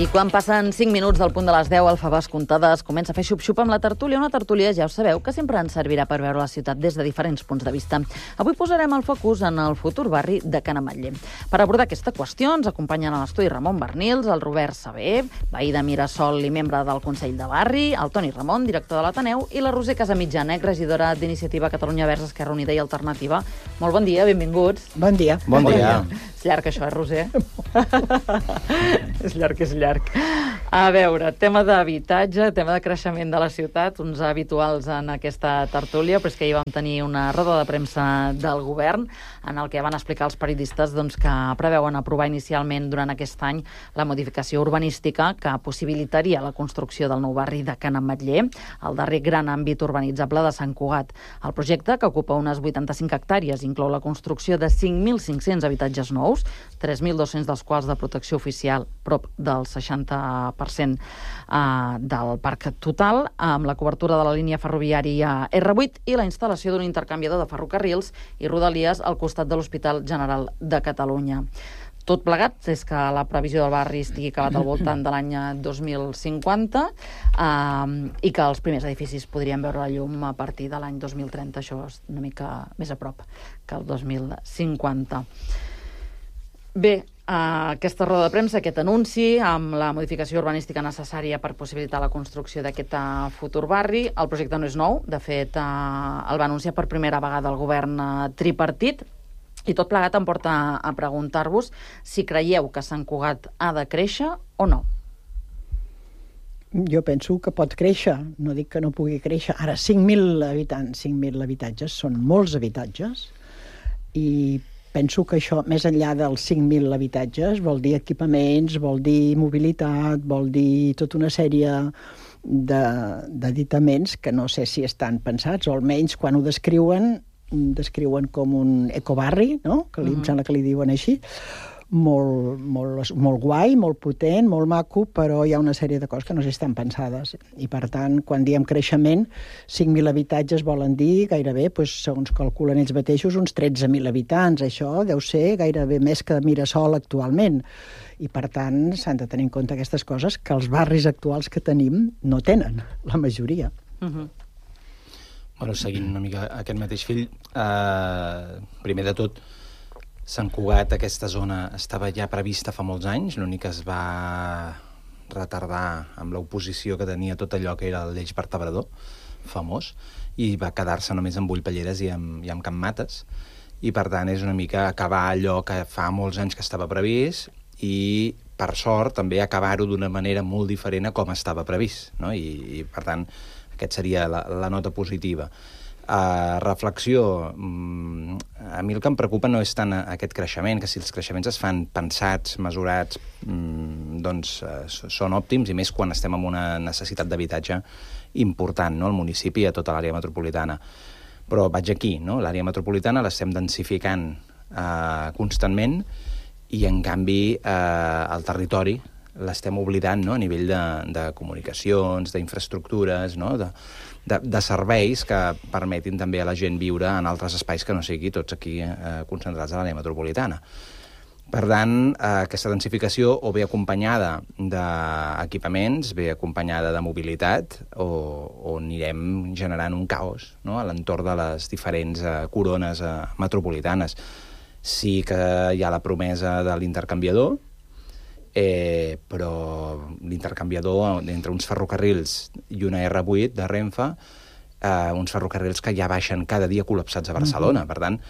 I quan passen 5 minuts del punt de les 10, el Faves Comptades comença a fer xup-xup amb la tertúlia. Una tertúlia, ja ho sabeu, que sempre ens servirà per veure la ciutat des de diferents punts de vista. Avui posarem el focus en el futur barri de Can Ametller. Per abordar aquesta qüestió ens acompanyen a l'estudi Ramon Bernils, el Robert Saber, veí de Mirasol i membre del Consell de Barri, el Toni Ramon, director de l'Ateneu, i la Roser Casamitjana, regidora d'Iniciativa Catalunya Verds, Esquerra Unida i Alternativa. Molt bon dia, benvinguts. Bon dia. Bon dia. És llarg, això, Roser? És llarg, és llarg. A veure, tema d'habitatge, tema de creixement de la ciutat, uns habituals en aquesta tertúlia, però és que hi vam tenir una roda de premsa del govern en el que van explicar els periodistes que preveuen aprovar inicialment durant aquest any la modificació urbanística que possibilitaria la construcció del nou barri de Can Ametller, el darrer gran àmbit urbanitzable de Sant Cugat. El projecte, que ocupa unes 85 hectàrees, inclou la construcció de 5.500 habitatges nous, 3.200 dels quals de protecció oficial, prop del 60% del parc total, amb la cobertura de la línia ferroviària R8 i la instal·lació d'un intercanviador de ferrocarrils i rodalies al costat de l'Hospital General de Catalunya. Tot plegat és que la previsió del barri estigui acabat al voltant de l'any 2050 i que els primers edificis podrien veure la llum a partir de l'any 2030. Això és una mica més a prop que el 2050. Bé, aquesta roda de premsa, aquest anunci, amb la modificació urbanística necessària per possibilitar la construcció d'aquest futur barri. El projecte no és nou, de fet, el va anunciar per primera vegada el govern tripartit, i tot plegat em porta a preguntar-vos si creieu que Sant Cugat ha de créixer o no. Jo penso que pot créixer, no dic que no pugui créixer. Ara, 5.000 habitants, 5.000 habitatges, són molts habitatges, i penso que això, més enllà dels 5.000 habitatges, vol dir equipaments, vol dir mobilitat, vol dir tota una sèrie d'aditaments que no sé si estan pensats, o almenys quan ho descriuen com un ecobarri, no? Que em sembla que li diuen així. Molt guai, molt potent, molt maco, però hi ha una sèrie de coses que no estan pensades. I, per tant, quan diem creixement, 5.000 habitatges volen dir gairebé, segons calculen ells mateixos, uns 13.000 habitants. Això deu ser gairebé més que Mirasol actualment. I, per tant, s'han de tenir en compte aquestes coses que els barris actuals que tenim no tenen, la majoria. Bueno, seguint una mica aquest mateix fil, primer de tot, Sant Cugat, aquesta zona, estava ja prevista fa molts anys, l'únic que es va retardar amb l'oposició que tenia tot allò que era l'Eix Vertebrador, famós, i va quedar-se només amb Bullpelleres i amb Can Mates, i per tant és una mica acabar allò que fa molts anys que estava previst i, per sort, també acabar-ho d'una manera molt diferent a com estava previst, no? I per tant, aquest seria la nota positiva. Reflexió, a mi el que em preocupa no és tant aquest creixement, que si els creixements es fan pensats, mesurats, doncs són òptims, i més quan estem en una necessitat d'habitatge important, no?, al municipi i a tota l'àrea metropolitana. Però vaig aquí, no? L'àrea metropolitana l'estem densificant constantment i, en canvi, el territori l'estem oblidant, no?, a nivell de comunicacions, d'infraestructures, no?, de serveis que permetin també a la gent viure en altres espais que no sigui tots aquí concentrats a l'àrea metropolitana. Per tant, aquesta densificació o ve acompanyada d'equipaments, ve acompanyada de mobilitat, o anirem generant un caos, no?, a l'entorn de les diferents corones metropolitanes. Sí que hi ha la promesa de l'intercanviador, però l'intercanviador entre uns ferrocarrils i una R8 de Renfe, uns ferrocarrils que ja baixen cada dia col·lapsats a Barcelona. Per tant,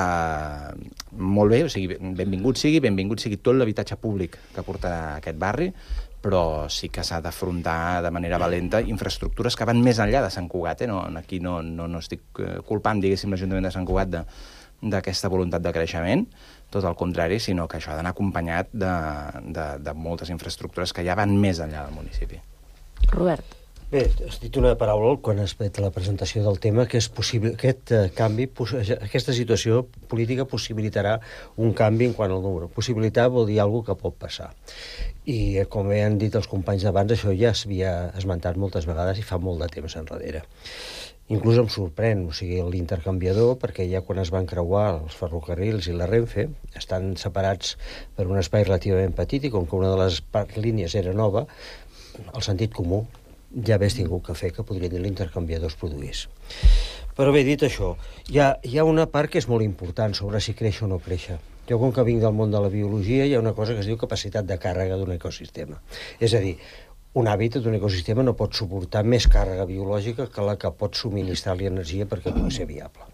molt bé, o sigui, benvingut sigui tot l'habitatge públic que portarà aquest barri, però sí que s'ha d'afrontar de manera valenta infraestructures que van més enllà de Sant Cugat. Aquí no estic culpant, diguéssim, l'Ajuntament de Sant Cugat d'aquesta voluntat de creixement, tot el contrari, sinó que això ha d'anar acompanyat de moltes infraestructures que ja van més enllà del municipi. Robert. Bé, has dit una paraula quan has fet la presentació del tema, que és possible, aquest canvi, aquesta situació política possibilitarà un canvi en quant al número. Possibilitar vol dir alguna que pot passar. I, com han dit els companys d'abans, això ja s'havia esmentat moltes vegades i fa molt de temps enrere. Inclús em sorprèn, o sigui, l'intercanviador, perquè ja quan es van creuar els ferrocarrils i la Renfe, estan separats per un espai relativament petit i com que una de les línies era nova, el sentit comú ja hagués tingut que fer que podria dir l'intercanviador es produís. Però bé, dit això, hi ha una part que és molt important sobre si creix o no creix. Jo, com que vinc del món de la biologia, hi ha una cosa que es diu capacitat de càrrega d'un ecosistema. És a dir, un hàbitat d'un ecosistema no pot suportar més càrrega biològica que la que pot subministrar-li energia perquè pugui ser viable.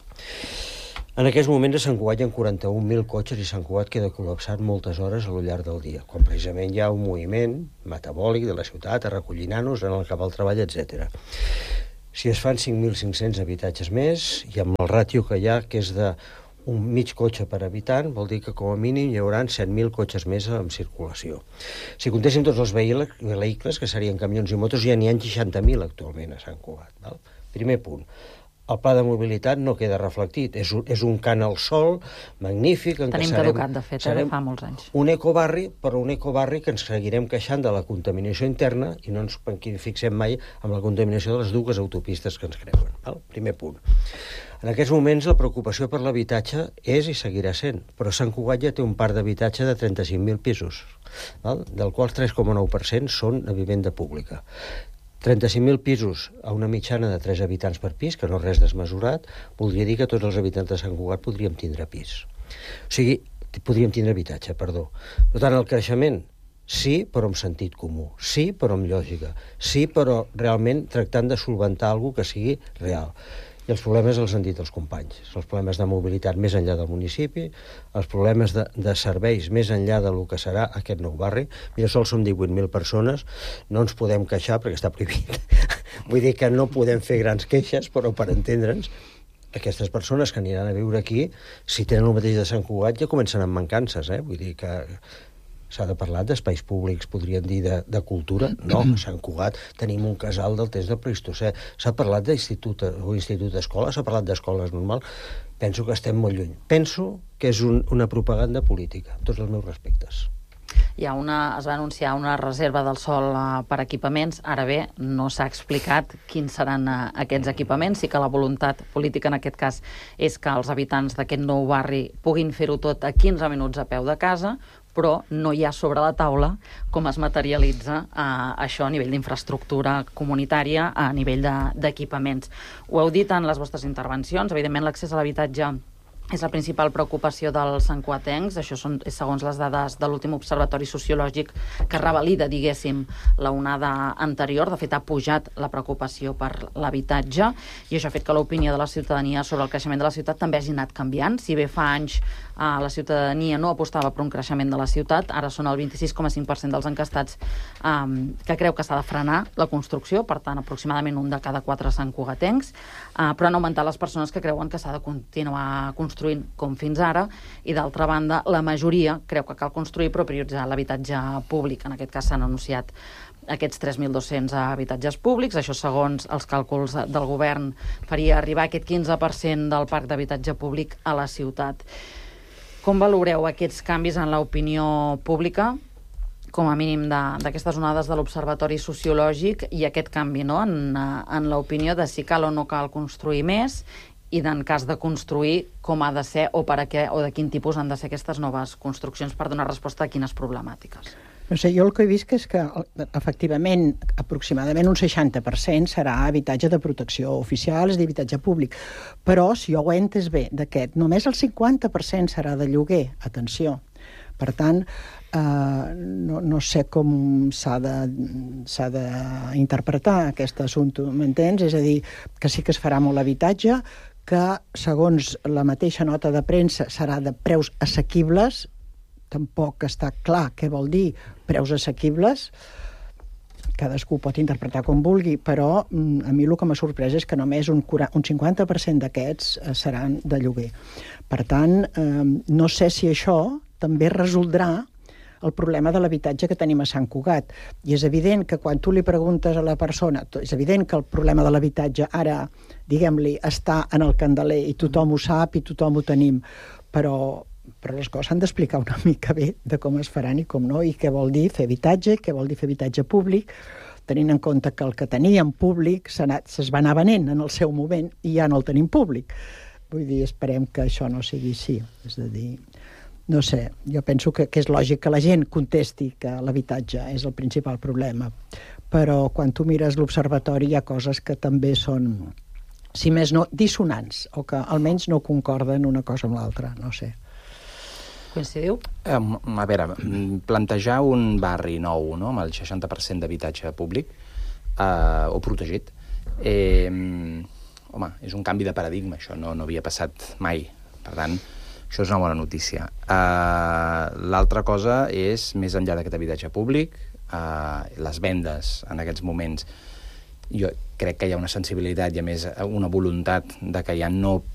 En aquests moments a Sant Cugat hi ha 41.000 cotxes i Sant Cugat queda col·lapsat moltes hores a lo llarg del dia, quan precisament hi ha un moviment metabòlic de la ciutat a recollir nanos, anar cap al treball, etc. Si es fan 5.500 habitatges més, i amb el ràtio que hi ha, que és de un mig cotxe per habitant, vol dir que com a mínim hi haurà 7.000 cotxes més en circulació. Si comptéssim tots els vehicles, que serien camions i motos, ja n'hi ha 60.000 actualment a Sant Cugat. Val? Primer punt. El pla de mobilitat no queda reflectit. És un cant al sol magnífic. Tenim caducat, de fet, de fa molts anys. Un ecobarri, però un ecobarri que ens seguirem queixant de la contaminació interna i no ens fixem mai amb la contaminació de les dues autopistes que ens creuen. Val? Primer punt. En aquests moments la preocupació per l'habitatge és i seguirà sent, però Sant Cugat ja té un parc d'habitatge de 35.000 pisos, val? Del qual 3,9% són a vivenda pública. 35.000 pisos a una mitjana de 3 habitants per pis, que no és res desmesurat, voldria dir que tots els habitants de Sant Cugat podríem tindre pis. O sigui, podríem tindre habitatge, perdó. Per tant, el creixement, sí, però amb sentit comú. Sí, però amb lògica. Sí, però realment tractant de solventar alguna que sigui real. I els problemes els han dit els companys. Els problemes de mobilitat més enllà del municipi, els problemes de serveis més enllà del que serà aquest nou barri. Mira, sols som 18.000 persones, no ens podem queixar perquè està prohibit. Vull dir que no podem fer grans queixes, però per entendre'ns, aquestes persones que aniran a viure aquí, si tenen el mateix de Sant Cugat, ja comencen amb mancances, Vull dir que s'ha de parlar d'espais públics, podríem dir de cultura. No, a Sant Cugat tenim un casal del temps del Pleistocè. S'ha parlat d'institut o institut-escola, s'ha parlat d'escoles normal. Penso que estem molt lluny. Penso que és una propaganda política, amb tots els meus respectes. Es va anunciar una reserva del sòl per equipaments. Ara bé, no s'ha explicat quins seran aquests equipaments. Sí que la voluntat política en aquest cas és que els habitants d'aquest nou barri puguin fer-ho tot a 15 minuts a peu de casa, però no hi ha sobre la taula com es materialitza això a nivell d'infraestructura comunitària, a nivell d'equipaments. Ho heu dit en les vostres intervencions, evidentment l'accés a l'habitatge és la principal preocupació dels santcuatencs. Això és segons les dades de l'últim observatori sociològic que revalida, diguéssim, la onada anterior. De fet, ha pujat la preocupació per l'habitatge i això ha fet que l'opinió de la ciutadania sobre el creixement de la ciutat també hagi anat canviant. Si bé fa anys la ciutadania no apostava per un creixement de la ciutat, ara són el 26,5% dels encastats que creu que s'ha de frenar la construcció, per tant, aproximadament un de cada 4 santcugatencs, però han augmentat les persones que creuen que s'ha de continuar construint com fins ara, i d'altra banda, la majoria creu que cal construir però prioritzar l'habitatge públic. En aquest cas s'han anunciat aquests 3.200 habitatges públics. Això, segons els càlculs del govern, faria arribar aquest 15% del parc d'habitatge públic a la ciutat. Com valoreu aquests canvis en l'opinió pública, com a mínim d'aquestes onades de l'Observatori Sociològic, i aquest canvi en l'opinió de si cal o no cal construir més, i en cas de construir, com ha de ser o per a què o de quin tipus han de ser aquestes noves construccions per donar resposta a quines problemàtiques? No sé, jo el que he vist és que, efectivament, aproximadament un 60% serà habitatge de protecció oficial, és d'habitatge públic. Però, si jo ho he entès bé, d'aquest, només el 50% serà de lloguer. Atenció. Per tant, no sé com s'ha d'interpretar aquest assumpte, m'entens? És a dir, que sí que es farà molt habitatge, que, segons la mateixa nota de premsa, serà de preus assequibles. Tampoc està clar què vol dir preus assequibles. Cadascú pot interpretar com vulgui, però a mi el que m'ha sorprès és que només un 50% d'aquests seran de lloguer. Per tant, no sé si això també resoldrà el problema de l'habitatge que tenim a Sant Cugat. I és evident que quan tu li preguntes a la persona, és evident que el problema de l'habitatge ara, diguem-li, està en el candeler i tothom ho sap i tothom ho tenim, però les coses s'han d'explicar una mica bé de com es faran i com no, i què vol dir fer habitatge, què vol dir fer habitatge públic, tenint en compte que el que teníem públic es va anar venent en el seu moment i ja no el tenim públic. Vull dir, esperem que això no sigui així. És a dir, no sé, jo penso que és lògic que la gent contesti que l'habitatge és el principal problema, però quan tu mires l'observatori hi ha coses que també són, si més no, dissonants, o que almenys no concorden una cosa amb l'altra, no sé. Coincidiu? A veure, plantejar un barri nou, no?, amb el 60% d'habitatge públic o protegit, home, és un canvi de paradigma, això no havia passat mai. Per tant, això és una bona notícia. L'altra cosa és, més enllà d'aquest habitatge públic, les vendes en aquests moments. Jo crec que hi ha una sensibilitat i, a més, una voluntat de que ja no